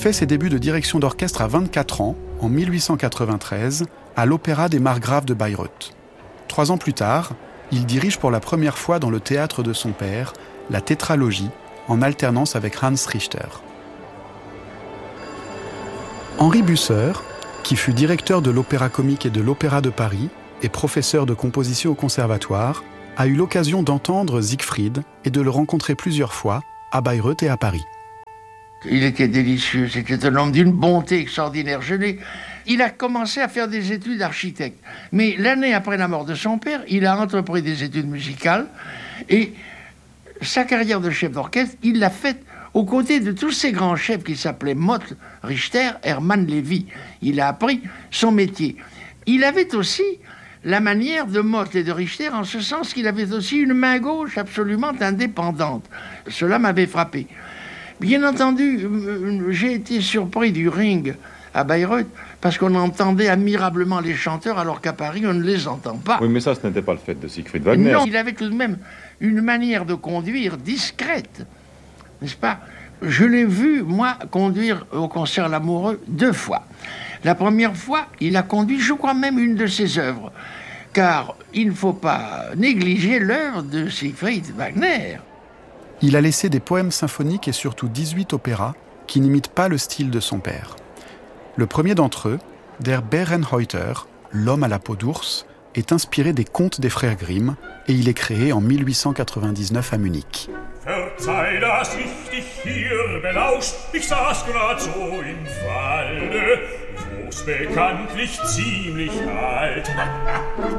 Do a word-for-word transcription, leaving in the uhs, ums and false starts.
fait ses débuts de direction d'orchestre à vingt-quatre ans, en mille huit cent quatre-vingt-treize, à l'Opéra des Margraves de Bayreuth. Trois ans plus tard, il dirige pour la première fois dans le théâtre de son père, la tétralogie, en alternance avec Hans Richter. Henri Busser, qui fut directeur de l'Opéra Comique et de l'Opéra de Paris et professeur de composition au conservatoire, a eu l'occasion d'entendre Siegfried et de le rencontrer plusieurs fois à Bayreuth et à Paris. Il était délicieux, c'était un homme d'une bonté extraordinaire. Je l'ai... Il a commencé à faire des études d'architecte. Mais l'année après la mort de son père, il a entrepris des études musicales. Et sa carrière de chef d'orchestre, il l'a faite aux côtés de tous ces grands chefs qui s'appelaient Mott, Richter, Hermann Lévy. Il a appris son métier. Il avait aussi la manière de Mott et de Richter, en ce sens qu'il avait aussi une main gauche absolument indépendante. Cela m'avait frappé. Bien entendu, j'ai été surpris du Ring à Bayreuth, parce qu'on entendait admirablement les chanteurs, alors qu'à Paris, on ne les entend pas. Oui, mais ça, ce n'était pas le fait de Siegfried Wagner. Non, il avait tout de même une manière de conduire discrète, n'est-ce pas? Je l'ai vu, moi, conduire au concert L'Amoureux deux fois. La première fois, il a conduit, je crois même, une de ses œuvres, car il ne faut pas négliger l'œuvre de Siegfried Wagner. Il a laissé des poèmes symphoniques et surtout dix-huit opéras qui n'imitent pas le style de son père. Le premier d'entre eux, Der Bärenhäuter, l'homme à la peau d'ours, est inspiré des contes des frères Grimm et il est créé en mille huit cent quatre-vingt-dix-neuf à Munich. Verzeih, dass ich dich hier belauscht, ich saß grad so im Walde, wo's bekanntlich ziemlich alt.